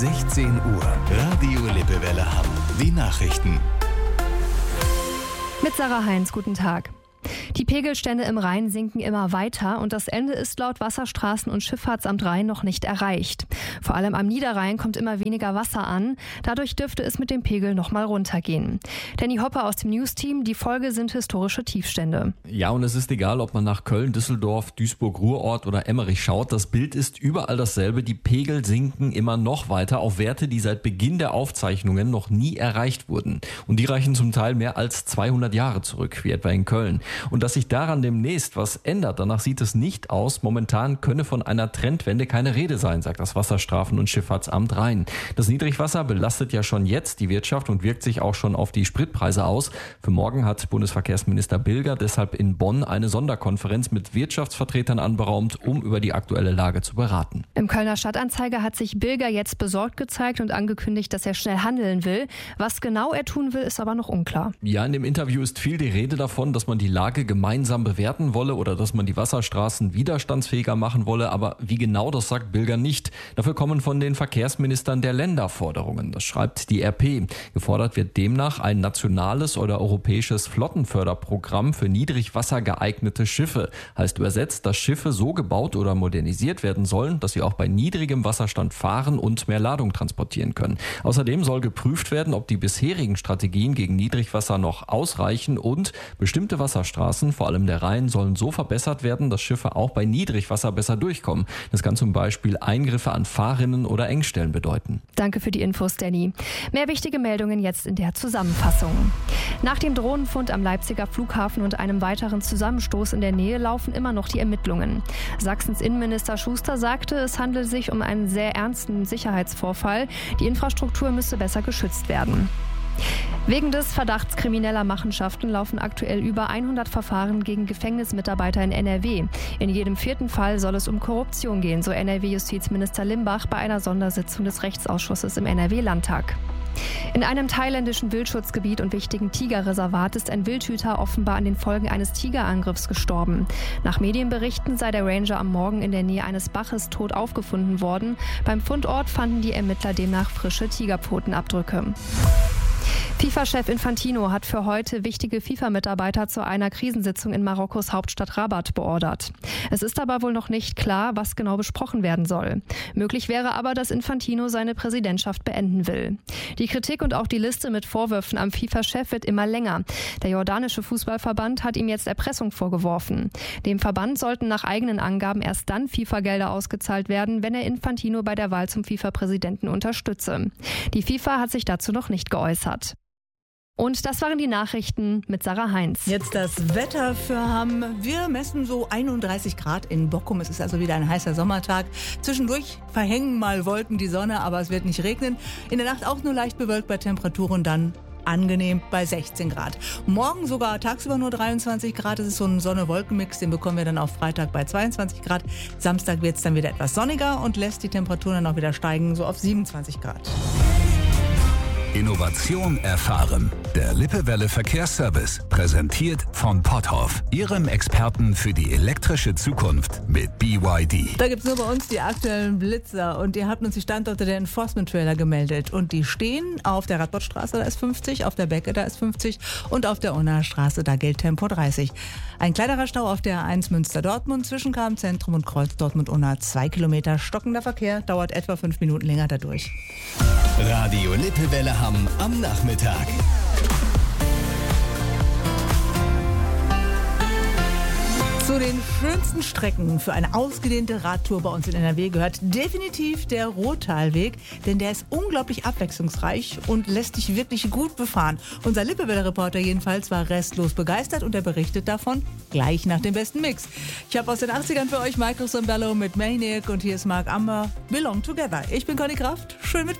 16 Uhr. Radio Lippewelle Hamm. Die Nachrichten. Mit Sarah Heinz, guten Tag. Die Pegelstände im Rhein sinken immer weiter und das Ende ist laut Wasserstraßen- und Schifffahrtsamt Rhein noch nicht erreicht. Vor allem am Niederrhein kommt immer weniger Wasser an. Dadurch dürfte es mit dem Pegel noch mal runtergehen. Danny Hopper aus dem News-Team, die Folge sind historische Tiefstände. Ja, und es ist egal, ob man nach Köln, Düsseldorf, Duisburg-Ruhrort oder Emmerich schaut. Das Bild ist überall dasselbe. Die Pegel sinken immer noch weiter auf Werte, die seit Beginn der Aufzeichnungen noch nie erreicht wurden. Und die reichen zum Teil mehr als 200 Jahre zurück, wie etwa in Köln. Und dass sich daran demnächst was ändert, danach sieht es nicht aus. Momentan könne von einer Trendwende keine Rede sein, sagt das Wasserstrafen- und Schifffahrtsamt Rhein. Das Niedrigwasser belastet ja schon jetzt die Wirtschaft und wirkt sich auch schon auf die Spritpreise aus. Für morgen hat Bundesverkehrsminister Bilger deshalb in Bonn eine Sonderkonferenz mit Wirtschaftsvertretern anberaumt, um über die aktuelle Lage zu beraten. Im Kölner Stadtanzeiger hat sich Bilger jetzt besorgt gezeigt und angekündigt, dass er schnell handeln will. Was genau er tun will, ist aber noch unklar. Ja, in dem Interview ist viel die Rede davon, dass man die Lage gemeinsam bewerten wolle oder dass man die Wasserstraßen widerstandsfähiger machen wolle. Aber wie genau, das sagt Bilger nicht. Dafür kommen von den Verkehrsministern der Länder Forderungen. Das schreibt die RP. Gefordert wird demnach ein nationales oder europäisches Flottenförderprogramm für niedrigwasser geeignete Schiffe. Heißt übersetzt, dass Schiffe so gebaut oder modernisiert werden sollen, dass sie auch bei niedrigem Wasserstand fahren und mehr Ladung transportieren können. Außerdem soll geprüft werden, ob die bisherigen Strategien gegen Niedrigwasser noch ausreichen und bestimmte Wasserstraßen, vor allem der Rhein, sollen so verbessert werden, dass Schiffe auch bei Niedrigwasser besser durchkommen. Das kann zum Beispiel Eingriffe an Fahrrinnen oder Engstellen bedeuten. Danke für die Infos, Danny. Mehr wichtige Meldungen jetzt in der Zusammenfassung. Nach dem Drohnenfund am Leipziger Flughafen und einem weiteren Zusammenstoß in der Nähe laufen immer noch die Ermittlungen. Sachsens Innenminister Schuster sagte, es handele sich um einen sehr ernsten Sicherheitsvorfall. Die Infrastruktur müsse besser geschützt werden. Wegen des Verdachts krimineller Machenschaften laufen aktuell über 100 Verfahren gegen Gefängnismitarbeiter in NRW. In jedem 4. Fall soll es um Korruption gehen, so NRW-Justizminister Limbach bei einer Sondersitzung des Rechtsausschusses im NRW-Landtag. In einem thailändischen Wildschutzgebiet und wichtigen Tigerreservat ist ein Wildhüter offenbar an den Folgen eines Tigerangriffs gestorben. Nach Medienberichten sei der Ranger am Morgen in der Nähe eines Baches tot aufgefunden worden. Beim Fundort fanden die Ermittler demnach frische Tigerpfotenabdrücke. FIFA-Chef Infantino hat für heute wichtige FIFA-Mitarbeiter zu einer Krisensitzung in Marokkos Hauptstadt Rabat beordert. Es ist aber wohl noch nicht klar, was genau besprochen werden soll. Möglich wäre aber, dass Infantino seine Präsidentschaft beenden will. Die Kritik und auch die Liste mit Vorwürfen am FIFA-Chef wird immer länger. Der jordanische Fußballverband hat ihm jetzt Erpressung vorgeworfen. Dem Verband sollten nach eigenen Angaben erst dann FIFA-Gelder ausgezahlt werden, wenn er Infantino bei der Wahl zum FIFA-Präsidenten unterstütze. Die FIFA hat sich dazu noch nicht geäußert. Und das waren die Nachrichten mit Sarah Heinz. Jetzt das Wetter für Hamm. Wir messen so 31 Grad in Bockum. Es ist also wieder ein heißer Sommertag. Zwischendurch verhängen mal Wolken die Sonne, aber es wird nicht regnen. In der Nacht auch nur leicht bewölkt bei Temperaturen dann angenehm bei 16 Grad. Morgen sogar tagsüber nur 23 Grad. Das ist so ein Sonne-Wolken-Mix, den bekommen wir dann auf Freitag bei 22 Grad. Samstag wird es dann wieder etwas sonniger und lässt die Temperaturen dann auch wieder steigen, so auf 27 Grad. Innovation erfahren. Der Lippewelle Verkehrsservice, präsentiert von Potthoff, Ihrem Experten für die elektrische Zukunft mit BYD. Da gibt es nur bei uns die aktuellen Blitzer und ihr habt uns die Standorte der Enforcement-Trailer gemeldet. Und die stehen auf der Radbottstraße, da ist 50, auf der Becke, da ist 50 und auf der Unnaer Straße, da gilt Tempo 30. Ein kleinerer Stau auf der A1 Münster-Dortmund zwischen Kamp-Zentrum und Kreuz Dortmund-Unnaer. 2 Kilometer stockender Verkehr, dauert etwa 5 Minuten länger dadurch. Radio Lippewelle Hamm am Nachmittag. Zu den schönsten Strecken für eine ausgedehnte Radtour bei uns in NRW gehört definitiv der Rottalweg, denn der ist unglaublich abwechslungsreich und lässt dich wirklich gut befahren. Unser Lippewelle-Reporter jedenfalls war restlos begeistert und er berichtet davon gleich nach dem besten Mix. Ich habe aus den 80ern für euch Michael Sambello mit Maniac und hier ist Mark Amber, Belong Together. Ich bin Conny Kraft, schön mit